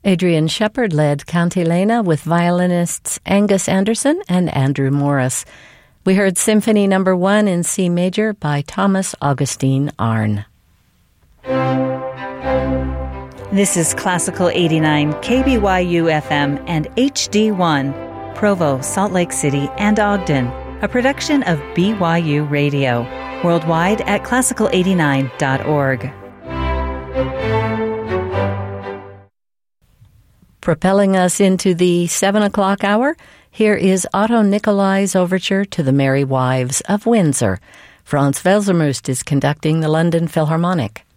Adrian Shepard led Cantilena with violinists Angus Anderson and Andrew Morris. We heard Symphony No. 1 in C major by Thomas Augustine Arne. This is Classical 89 KBYU FM and HD1, Provo, Salt Lake City, and Ogden, a production of BYU Radio, worldwide at classical89.org. Propelling us into the 7 o'clock hour, here is Otto Nicolai's overture to The Merry Wives of Windsor. Franz Welsermust is conducting the London Philharmonic.